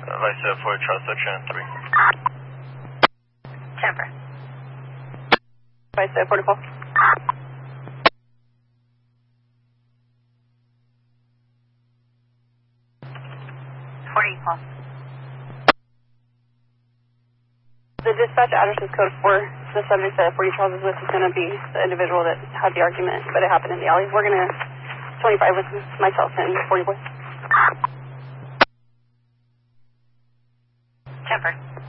Vice 4 Charles Section 3. Temper. Vice 44. 40 equal. The dispatch address is code 4. The subject that 40 Charles is with is going to be the individual that had the argument, but it happened in the alley. We're going to 25 with myself and 40 boys. Temper.